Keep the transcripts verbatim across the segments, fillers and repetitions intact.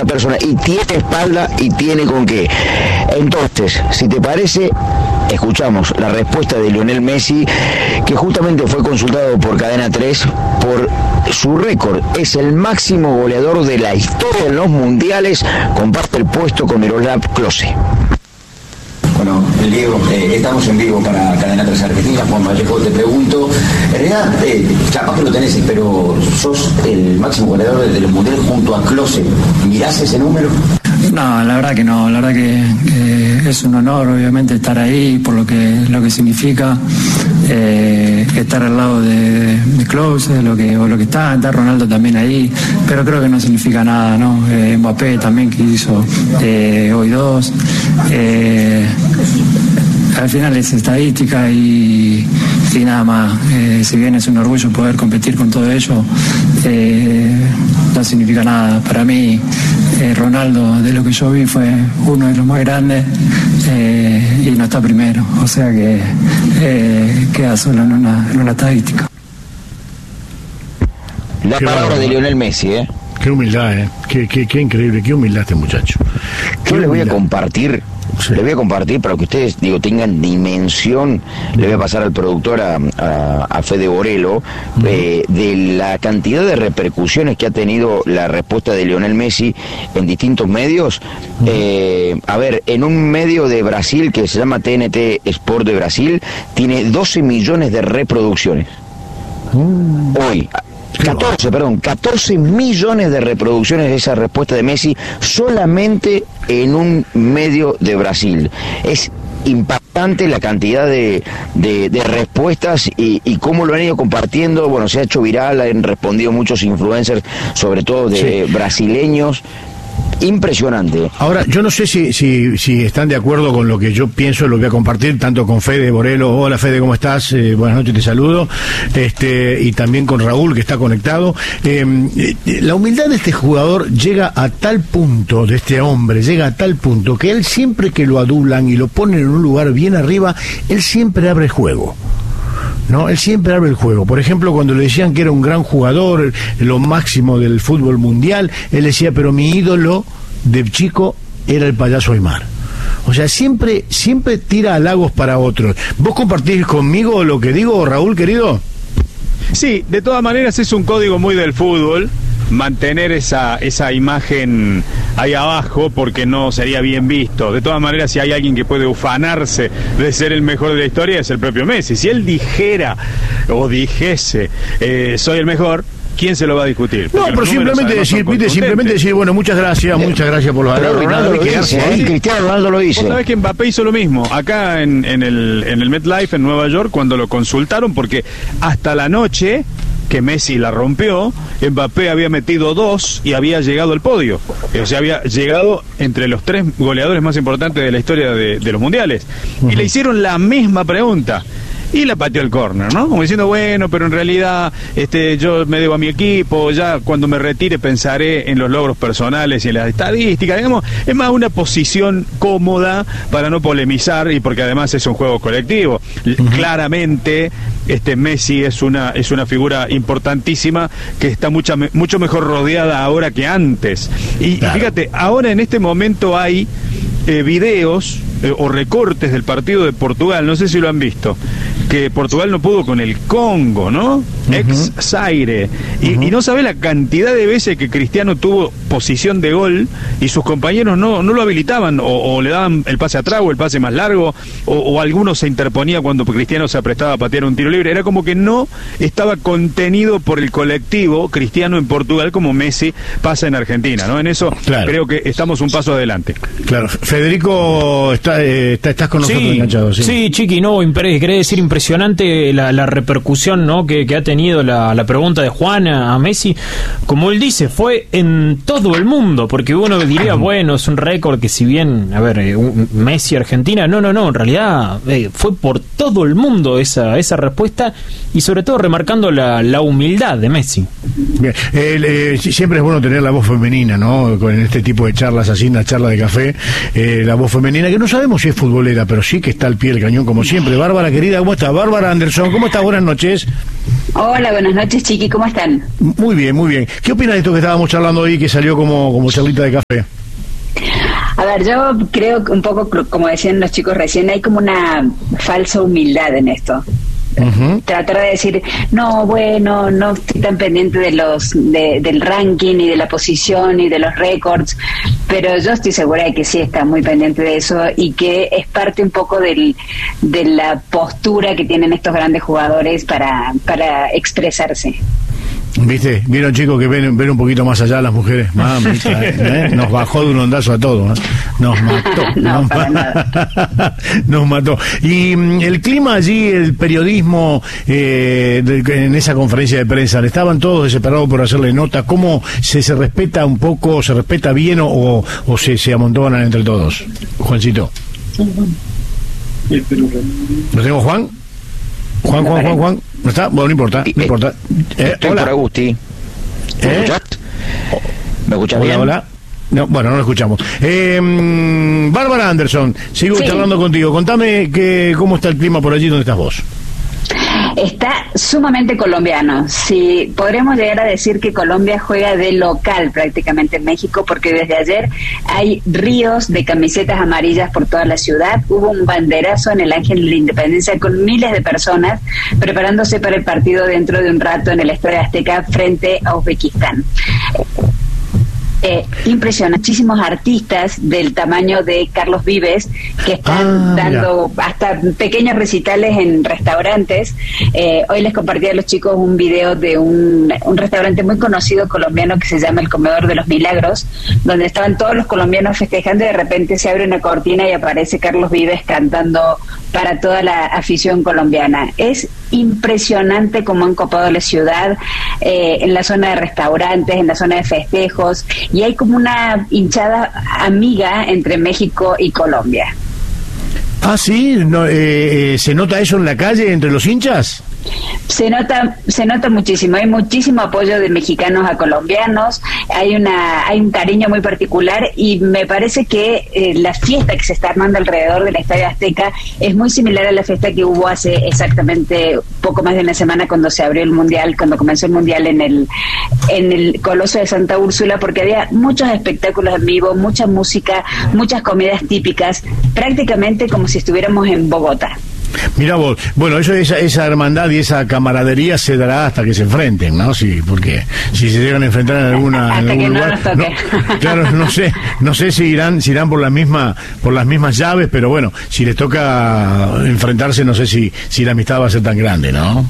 buena persona y tiene espalda y tiene con qué. Entonces, si te parece, escuchamos la respuesta de Lionel Messi, que justamente fue consultado por Cadena tres por su récord. Es el máximo goleador de la historia en los mundiales, comparte el puesto con Miroslav Klose. Bueno, Diego, eh, estamos en vivo para Cadena tres Argentina. Juan Vallejo, te pregunto, en realidad, eh, capaz que lo tenés, pero sos el máximo goleador de los mundiales junto a Klose. ¿Mirás ese número? No, la verdad que no, la verdad que, que es un honor obviamente estar ahí por lo que lo que significa eh, estar al lado de, de Klose, de lo que o lo que está, está Ronaldo también ahí, pero creo que no significa nada, ¿no? Eh, Mbappé también que hizo eh, hoy dos. Eh, al final es estadística y, y nada más. Eh, si bien es un orgullo poder competir con todo ello, eh, no significa nada. Para mí, eh, Ronaldo, de lo que yo vi, fue uno de los más grandes eh, y no está primero. O sea que eh, queda solo en una, en una estadística. La Qué palabra barba. de Lionel Messi, ¿eh? Qué humildad, ¿eh? Qué, qué, qué increíble, qué humildad este muchacho. Qué Yo les voy a humildad. compartir, Sí. les voy a compartir para que ustedes, digo, tengan dimensión. Le voy a pasar al productor, a, a, a Fede Borello, uh-huh. eh, de la cantidad de repercusiones que ha tenido la respuesta de Lionel Messi en distintos medios. Uh-huh. Eh, a ver, en un medio de Brasil que se llama T N T Sport de Brasil, tiene doce millones de reproducciones. Uh-huh. Hoy. catorce, perdón, catorce millones de reproducciones de esa respuesta de Messi solamente en un medio de Brasil. Es impactante la cantidad de, de, de respuestas y, y cómo lo han ido compartiendo. Bueno, se ha hecho viral, han respondido muchos influencers, sobre todo de sí. brasileños. Impresionante. Ahora, yo no sé si, si si están de acuerdo con lo que yo pienso, lo voy a compartir tanto con Fede Borello. Hola Fede, ¿cómo estás? Eh, buenas noches, te saludo. Este y también con Raúl, que está conectado. Eh, eh, la humildad de este jugador llega a tal punto, de este hombre, llega a tal punto que él siempre que lo adulan y lo ponen en un lugar bien arriba, él siempre abre el juego. No, él siempre abre el juego. Por ejemplo, cuando le decían que era un gran jugador, lo máximo del fútbol mundial, él decía, pero mi ídolo de chico era el payaso Aymar. O sea, siempre siempre tira halagos para otros. ¿Vos compartís conmigo lo que digo, Raúl, querido? Sí, de todas maneras es un código muy del fútbol, mantener esa esa imagen ahí abajo, porque no sería bien visto. De todas maneras, si hay alguien que puede ufanarse de ser el mejor de la historia, es el propio Messi. Si él dijera o dijese eh, soy el mejor, ¿quién se lo va a discutir? Porque no, pero simplemente decir, Pite, simplemente decir, bueno, muchas gracias, eh, muchas gracias por los halagos. Ronaldo lo dice, ¿eh? Cristiano Ronaldo lo dice. Vos sabés que Mbappé hizo lo mismo, acá en, en el en el MetLife en Nueva York, cuando lo consultaron, porque hasta la noche que Messi la rompió, Mbappé había metido dos y había llegado al podio. O sea, había llegado entre los tres goleadores más importantes de la historia de, de los mundiales. Uh-huh. Y le hicieron la misma pregunta. Y la pateó el córner, ¿no? Como diciendo, bueno, pero en realidad este, yo me debo a mi equipo, ya cuando me retire pensaré en los logros personales y en las estadísticas, digamos, es más una posición cómoda para no polemizar y porque además es un juego colectivo. Uh-huh. Claramente, este Messi es una es una figura importantísima que está mucha, mucho mejor rodeada ahora que antes. Y, claro. y fíjate, ahora en este momento hay eh, videos eh, o recortes del partido de Portugal, no sé si lo han visto, que Portugal no pudo con el Congo, ¿no? Uh-huh. Ex Zaire. Y, uh-huh. y no sabe la cantidad de veces que Cristiano tuvo posición de gol y sus compañeros no, no lo habilitaban, o, o le daban el pase atrás o el pase más largo, o, o alguno se interponía cuando Cristiano se aprestaba a patear un tiro libre. Era como que no estaba contenido por el colectivo Cristiano en Portugal como Messi pasa en Argentina, ¿no? En eso claro. creo que estamos un paso adelante. Claro. Federico, está, eh, está, estás con nosotros sí, enganchado. Sí, sí, Chiqui, no, impre- quería decir impresionante la, la repercusión, ¿no? que, que ha tenido la, la pregunta de Juan a, a Messi. Como él dice, fue en todo el mundo, porque uno diría, bueno, es un récord que si bien, a ver, eh, un Messi Argentina, no, no, no, en realidad eh, fue por todo el mundo esa, esa respuesta, y sobre todo remarcando la, la humildad de Messi. Bien, eh, eh, siempre es bueno tener la voz femenina, ¿no? Con este tipo de charlas así, una charla de café, eh, la voz femenina, que no sabemos si es futbolera, pero sí que está al pie del cañón como siempre. Bárbara, querida, ¿cómo estás? Bárbara Anderson. ¿Cómo estás? Buenas noches. Hola, buenas noches, Chiqui, ¿cómo están? Muy bien, muy bien. ¿Qué opinas de esto que estábamos charlando hoy, que salió como, como charlita de café? A ver, yo creo que un poco, como decían los chicos recién, hay como una falsa humildad en esto. Uh-huh. Tratar de decir, no, bueno, no estoy tan pendiente de los de, del ranking y de la posición y de los récords, pero yo estoy segura de que sí está muy pendiente de eso y que es parte un poco del, de la postura que tienen estos grandes jugadores para, para expresarse. ¿Viste? Vieron, chicos, que ven, ven un poquito más allá las mujeres. Mamita, ¿eh? Nos bajó de un ondazo a todos, ¿eh? Nos mató. No, nos, para ma- nada. nos mató. Y mm, el clima allí, el periodismo, eh, de, en esa conferencia de prensa, estaban todos desesperados por hacerle nota. ¿Cómo se, se respeta un poco, se respeta bien o, o se, se amontonan entre todos? Juancito. ¿Lo tengo, Juan? Juan, Juan, Juan, Juan. ¿No está? Bueno, no importa, no importa. Eh, Estoy hola. por Agustí. ¿Me ¿Eh? escuchás? ¿Me escuchás Hola, bien? hola. No, bueno, no lo escuchamos. Eh, mm, Bárbara Anderson, sigo Sí. charlando contigo. Contame que, cómo está el clima por allí donde estás vos. Está sumamente colombiano. Sí, podremos llegar a decir que Colombia juega de local prácticamente en México, porque desde ayer hay ríos de camisetas amarillas por toda la ciudad. Hubo un banderazo en el Ángel de la Independencia con miles de personas preparándose para el partido dentro de un rato en el Estadio Azteca frente a Uzbekistán. Eh, impresionante, muchísimos artistas del tamaño de Carlos Vives que están Ah, dando hasta pequeños recitales en restaurantes. Eh, hoy les compartí a los chicos un video de un, un restaurante muy conocido colombiano que se llama El Comedor de los Milagros, donde estaban todos los colombianos festejando y de repente se abre una cortina y aparece Carlos Vives cantando para toda la afición colombiana. Es impresionante cómo han copado la ciudad, eh, en la zona de restaurantes, en la zona de festejos, y hay como una hinchada amiga entre México y Colombia. Ah, sí, no, eh, eh, ¿se nota eso en la calle entre los hinchas? Se nota, se nota muchísimo, hay muchísimo apoyo de mexicanos a colombianos, hay una, hay un cariño muy particular y me parece que eh, la fiesta que se está armando alrededor del Estadio Azteca es muy similar a la fiesta que hubo hace exactamente poco más de una semana cuando se abrió el Mundial, cuando comenzó el Mundial en el, en el Coloso de Santa Úrsula, porque había muchos espectáculos en vivo, mucha música, muchas comidas típicas, prácticamente como si estuviéramos en Bogotá. Mira vos, bueno, eso, esa, esa hermandad y esa camaradería se dará hasta que se enfrenten, ¿no? Sí, porque si se llegan a enfrentar en alguna Hasta en algún que no lugar, nos toque. no, claro, no sé, no sé si irán, si irán por la misma, por las mismas llaves, pero bueno, si les toca enfrentarse, no sé si, si la amistad va a ser tan grande, ¿no?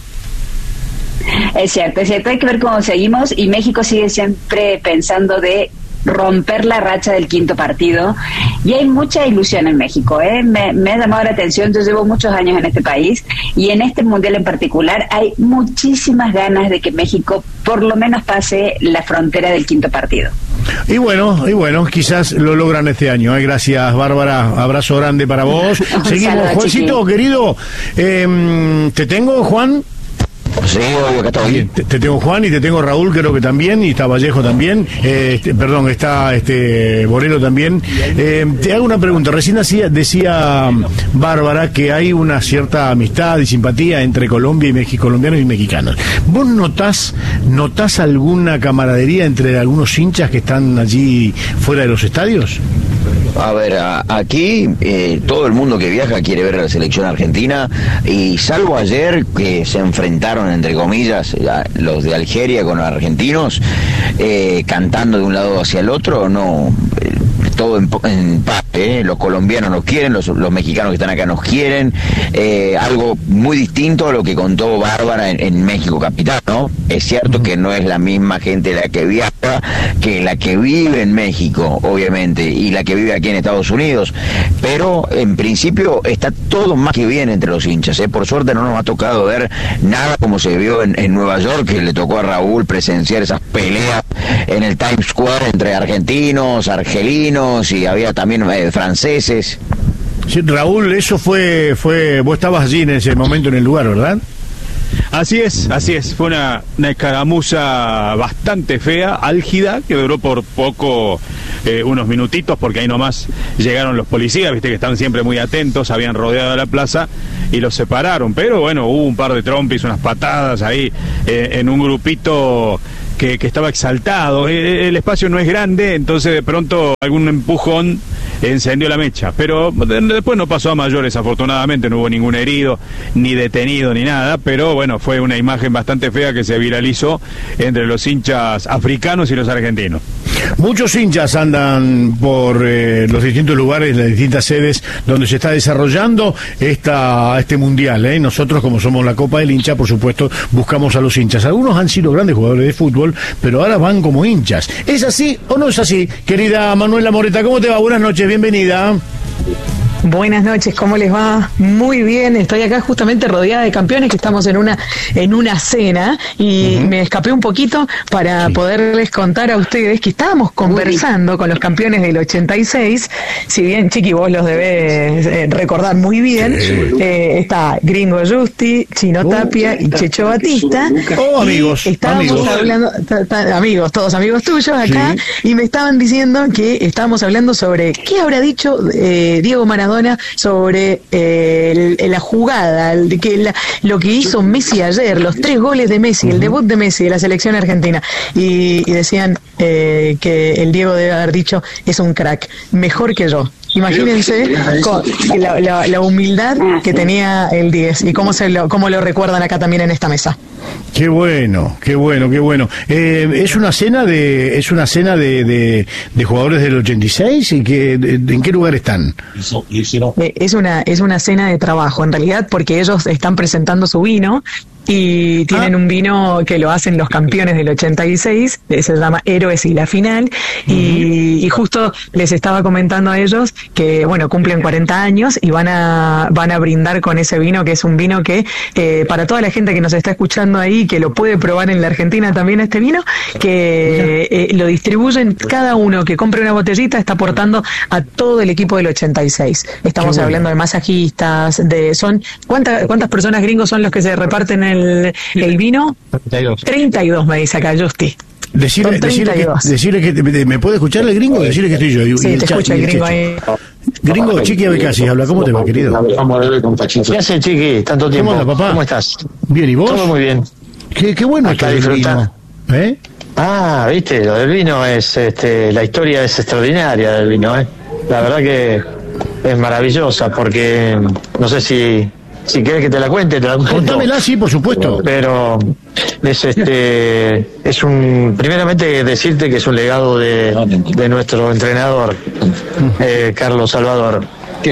Es cierto, es cierto, hay que ver cómo seguimos y México sigue siempre pensando de romper la racha del quinto partido y hay mucha ilusión en México, ¿eh? me, me ha llamado la atención, yo llevo muchos años en este país y en este mundial en particular hay muchísimas ganas de que México por lo menos pase la frontera del quinto partido. Y bueno, y bueno, quizás lo logran este año, ¿eh? Gracias, Bárbara, abrazo grande para vos. Seguimos, saludo, Juancito, chiqui. querido, eh, ¿te tengo, Juan? Sí, obvio que está bien. Te, te tengo Juan y te tengo Raúl, creo que también, y está Vallejo también, eh, este, perdón, está este Borelo también. Eh, te hago una pregunta, recién decía, decía Bárbara que hay una cierta amistad y simpatía entre Colombia y México, colombianos y mexicanos. ¿Vos notás, notás alguna camaradería entre algunos hinchas que están allí fuera de los estadios? A ver, a- aquí eh, todo el mundo que viaja quiere ver a la selección argentina y salvo ayer que se enfrentaron, entre comillas, a- los de Algeria con los argentinos, eh, cantando de un lado hacia el otro, no... eh, todo en, po- en paz, ¿eh? Los colombianos nos quieren, los, los mexicanos que están acá nos quieren, eh, algo muy distinto a lo que contó Bárbara en, en México capital, ¿no? Es cierto que no es la misma gente la que viaja que la que vive en México, obviamente, y la que vive aquí en Estados Unidos, pero en principio está todo más que bien entre los hinchas, ¿eh? Por suerte no nos ha tocado ver nada como se vio en, en Nueva York, que le tocó a Raúl presenciar esas peleas en el Times Square entre argentinos, argelinos y había también eh, franceses. Sí, Raúl, eso fue, fue, vos estabas allí en ese momento en el lugar, ¿verdad? Así es, así es. Fue una, una escaramuza bastante fea, álgida, que duró por poco, eh, unos minutitos, porque ahí nomás llegaron los policías, viste que están siempre muy atentos, habían rodeado la plaza y los separaron. Pero bueno, hubo un par de trompis, unas patadas ahí eh, en un grupito que, que estaba exaltado. El, el espacio no es grande, entonces de pronto algún empujón encendió la mecha, pero después no pasó a mayores, afortunadamente no hubo ningún herido, ni detenido, ni nada, pero bueno, fue una imagen bastante fea que se viralizó entre los hinchas africanos y los argentinos. Muchos hinchas andan por eh, los distintos lugares, las distintas sedes donde se está desarrollando esta, este mundial, ¿eh? Nosotros, como somos la Copa del Hincha, por supuesto, buscamos a los hinchas. Algunos han sido grandes jugadores de fútbol, pero ahora van como hinchas. ¿Es así o no es así? Querida Manuela Moreta, ¿cómo te va? Buenas noches, bienvenida. Buenas noches, ¿cómo les va? Muy bien, estoy acá justamente rodeada de campeones que estamos en una en una cena y uh-huh. me escapé un poquito para sí. poderles contar a ustedes que estábamos conversando con los campeones del ochenta y seis, si bien, Chiqui, vos los debés eh, recordar muy bien, sí. eh, está Gringo Justi, Chino oh, Tapia y Checho Batista. Oh, amigos, estábamos amigos. hablando, t- t- amigos, todos amigos tuyos acá, sí. y me estaban diciendo que estábamos hablando sobre qué habrá dicho eh, Diego Maradona sobre eh, el, la jugada, el, que la, lo que hizo Messi ayer, los tres goles de Messi, el debut de Messi de la selección argentina, y, y decían eh, que el Diego debe haber dicho, es un crack, mejor que yo. Imagínense con, la, la, la humildad que tenía el diez y cómo, se lo, cómo lo recuerdan acá también en esta mesa. Qué bueno, qué bueno, qué bueno. Eh, es una cena de es una cena de, de, de jugadores del ochenta y seis y que de, de, ¿en qué lugar están? Eh, es una es una cena de trabajo en realidad, porque ellos están presentando su vino y tienen ah. un vino que lo hacen los campeones del ochenta y seis, se llama Héroes y la Final, uh-huh. y, y justo les estaba comentando a ellos que bueno, cumplen cuarenta años y van a van a brindar con ese vino, que es un vino que eh, para toda la gente que nos está escuchando ahí, que lo puede probar en la Argentina también este vino, que eh, lo distribuyen, cada uno que compre una botellita está aportando a todo el equipo del ochenta y seis. Estamos bueno. hablando de masajistas, de son ¿cuántas cuántas personas gringos son los que se reparten el El, el vino? treinta y dos. treinta y dos me dice acá, Justi. Decirle, decirle, que, decirle que me puede escuchar el gringo, decirle que estoy yo. Y, sí, y el te chat, escucha el gringo ahí. Gringo, Chiqui Abecasi habla, ¿cómo te va, querido? ¿Qué hace, Chiqui? Tanto tiempo. ¿Cómo, papá? ¿Cómo estás? Bien, ¿y vos? Todo muy bien. Qué, qué bueno acá esto del vino. ¿Eh? Ah, viste, lo del vino es, este, la historia es extraordinaria del vino, ¿eh? La verdad que es maravillosa, porque no sé si... Si querés que te la cuente, te la cuento. Contámela, sí, por supuesto. Pero es este es un primeramente decirte que es un legado de, de nuestro entrenador, eh, Carlos Salvador.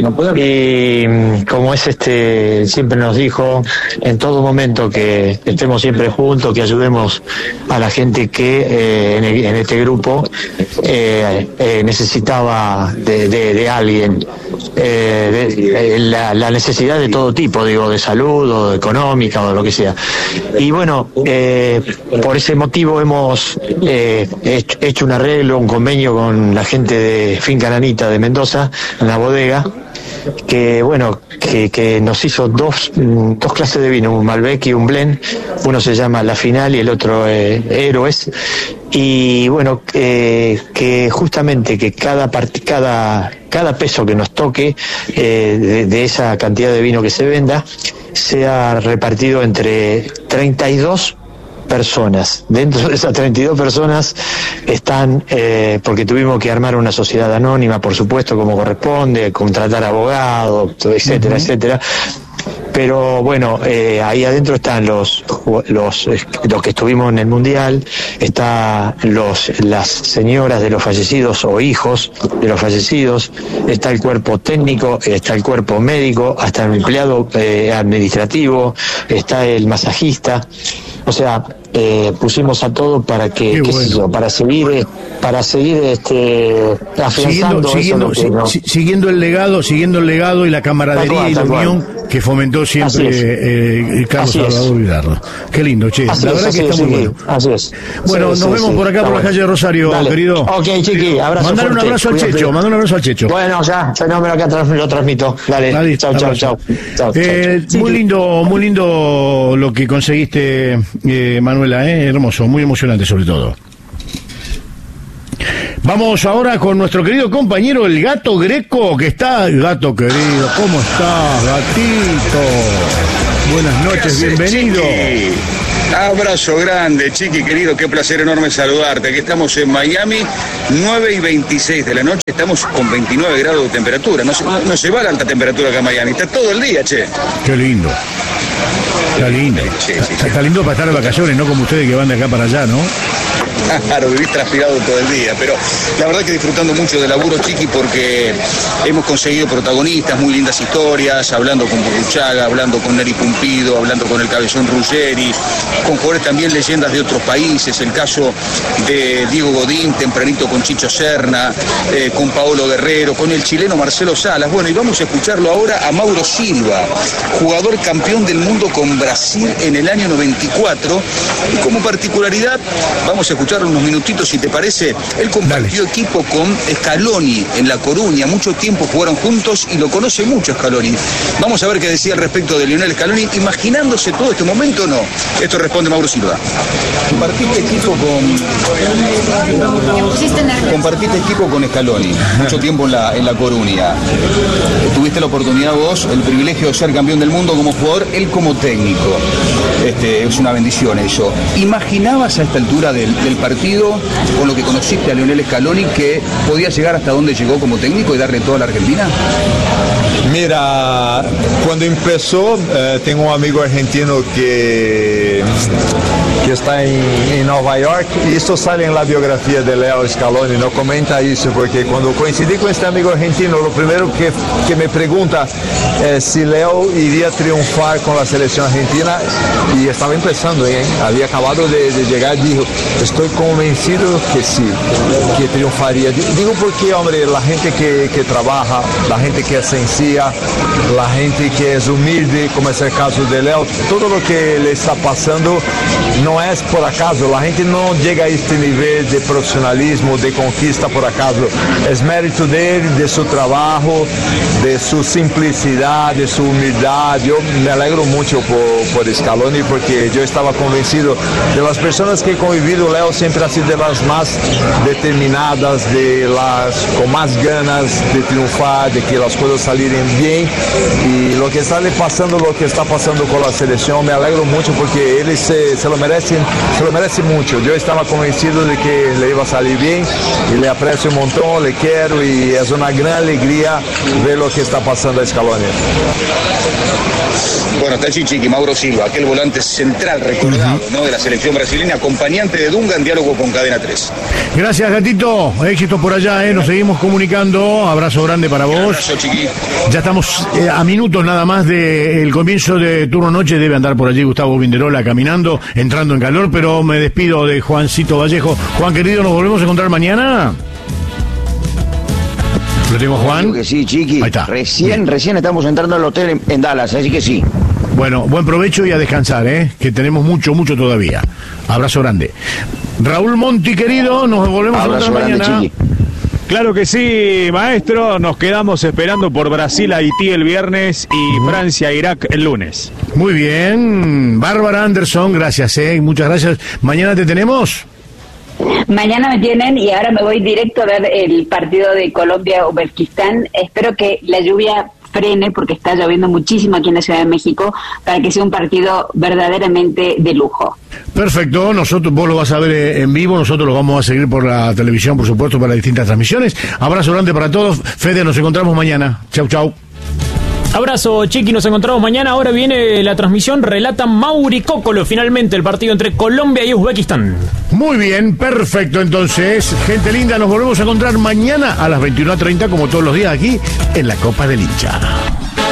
Y como es este, siempre nos dijo en todo momento que estemos siempre juntos, que ayudemos a la gente que eh, en, el, en este grupo eh, eh, necesitaba de, de, de alguien, eh, de, la, la necesidad de todo tipo, digo, de salud o económica o lo que sea. Y bueno, eh, por ese motivo hemos eh, hecho un arreglo, un convenio con la gente de Finca Nanita de Mendoza, en la bodega, que bueno, que, que nos hizo dos, dos clases de vino, un Malbec y un Blend. Uno se llama La Final y el otro eh, Héroes. Y bueno, eh, que justamente que cada part- cada cada peso que nos toque eh, de, de esa cantidad de vino que se venda sea repartido entre treinta y dos personas. Dentro de esas treinta y dos personas están, eh, porque tuvimos que armar una sociedad anónima, por supuesto, como corresponde, contratar abogados, etcétera, uh-huh. etcétera. Pero bueno, eh, ahí adentro están los, los los que estuvimos en el Mundial, está los las señoras de los fallecidos o hijos de los fallecidos, está el cuerpo técnico, está el cuerpo médico, hasta el empleado eh, administrativo, está el masajista. O sea, eh, pusimos a todo para que, qué qué bueno. sé yo, para seguir, eh, para seguir este, afianzando siguiendo, eso. Siguiendo, ¿no? si, siguiendo el legado, siguiendo el legado y la camaradería cual, y la unión cual. que fomentó siempre eh, Carlos así Salvador Vilardo. Qué lindo, che. Así la es, verdad que está es, muy sí, bueno. Así es. Bueno, sí, nos sí, vemos sí, por acá por la bueno. calle de Rosario, Dale. querido. Ok, chiqui, abrazo. Mandale un abrazo al Checho, mandale un abrazo al Checho. Bueno, ya, fenómeno, acá lo transmito. Dale, Dale chau, chau, chau, chau. Eh, muy lindo, muy lindo lo que conseguiste, eh, Manuela, eh, hermoso, muy emocionante sobre todo. Vamos ahora con nuestro querido compañero el Gato Greco, que está, Gato querido, ¿cómo estás, gatito? Buenas noches, bienvenido. Chiqui? Abrazo grande, Chiqui, querido, qué placer enorme saludarte. Aquí estamos en Miami, nueve y veintiséis de la noche, estamos con veintinueve grados de temperatura. No se, no, no se va la alta temperatura acá en Miami, está todo el día, che. Qué lindo. Está lindo. Sí, sí, sí. Está lindo para estar de vacaciones, no como ustedes que van de acá para allá, ¿no? Claro, vivís transpirado todo el día, pero la verdad que disfrutando mucho del laburo, Chiqui, porque hemos conseguido protagonistas, muy lindas historias, hablando con Burruchaga, hablando con Neri Pumpido, hablando con el Cabezón Ruggeri, con jugadores también leyendas de otros países, el caso de Diego Godín, tempranito con Chicho Serna, eh, con Paolo Guerrero, con el chileno Marcelo Salas. Bueno, y vamos a escucharlo ahora a Mauro Silva, jugador campeón del mundo con Brasil en el año noventa y cuatro, y como particularidad, vamos a escuchar unos minutitos, si te parece. Él compartió Dale. equipo con Scaloni en La Coruña, mucho tiempo jugaron juntos y lo conoce mucho Scaloni. Vamos a ver qué decía al respecto de Lionel Scaloni, imaginándose todo este momento o no. Esto responde Mauro Silva. Compartiste equipo con compartiste equipo con Scaloni, mucho tiempo en la, en la Coruña. Tuviste la oportunidad vos, el privilegio de ser campeón del mundo como jugador, él como técnico. Este, es una bendición eso. ¿Imaginabas a esta altura del, del partido, con lo que conociste a Lionel Scaloni, que podía llegar hasta donde llegó como técnico y darle toda a la Argentina? Mira, cuando empezó, eh, tengo un amigo argentino que, que está en, en Nueva York, y esto sale en la biografía de Leo Scaloni, no comenta eso, porque cuando coincidí con este amigo argentino, lo primero que, que me pregunta es si Leo iría a triunfar con la selección argentina, y estaba empezando, ¿eh? Había acabado de, de llegar, dijo, estoy convencido que sí, que triunfaría. Digo porque, hombre, la gente que, que trabaja, la gente que es sencilla, la gente que es humilde, como es el caso de Leo, todo lo que le está pasando no es por acaso, la gente no llega a este nivel de profesionalismo, de conquista por acaso, es mérito de él, de su trabajo, de su simplicidad, de su humildad. Yo me alegro mucho por, por Scaloni, porque yo estaba convencido de las personas que he convivido, Leo siempre ha sido de las más determinadas, de las con más ganas de triunfar, de que las cosas salieran bien, y lo que está le pasando, lo que está pasando con la selección, me alegro mucho porque él se, se lo merece, se lo merece mucho. Yo estaba convencido de que le iba a salir bien, y le aprecio un montón, le quiero, y es una gran alegría ver lo que está pasando a Scaloni. Bueno, está allí Chiqui, Mauro Silva, aquel volante central recordado, uh-huh. ¿no?, de la selección brasileña, acompañante de Dunga en diálogo con Cadena tres. Gracias, gatito, éxito por allá, ¿eh? Nos seguimos comunicando, abrazo grande para vos. Abrazo, Chiqui. Ya estamos eh, a minutos nada más del comienzo de turno noche, debe andar por allí Gustavo Vinderola caminando, entrando en calor, pero me despido de Juancito Vallejo. Juan, querido, nos volvemos a encontrar mañana. ¿Lo tengo, Juan? Creo que sí, Chiqui. Ahí está. Recién, Bien. recién estamos entrando al hotel en, en Dallas, así que sí. Bueno, buen provecho y a descansar, ¿eh? Que tenemos mucho, mucho todavía. Abrazo grande. Raúl Monti, querido, nos volvemos Abrazo a encontrar grande, mañana. Chiqui. Claro que sí, maestro. Nos quedamos esperando por Brasil-Haití el viernes y uh-huh. Francia-Irak el lunes. Muy bien. Bárbara Anderson, gracias, ¿eh? Muchas gracias. ¿Mañana te tenemos? Mañana me tienen, y ahora me voy directo a ver el partido de Colombia-Uzbekistán. Espero que la lluvia frene, porque está lloviendo muchísimo aquí en la Ciudad de México, para que sea un partido verdaderamente de lujo. Perfecto, nosotros, vos lo vas a ver en vivo, nosotros lo vamos a seguir por la televisión, por supuesto, para distintas transmisiones. Abrazo grande para todos. Fede, nos encontramos mañana. Chau, chau. Abrazo, Chiqui, nos encontramos mañana. Ahora viene la transmisión, relata Mauri Cócolo, finalmente el partido entre Colombia y Uzbekistán. Muy bien, perfecto. Entonces, gente linda, nos volvemos a encontrar mañana a las veintiuna treinta, como todos los días aquí en la Copa del Hincha.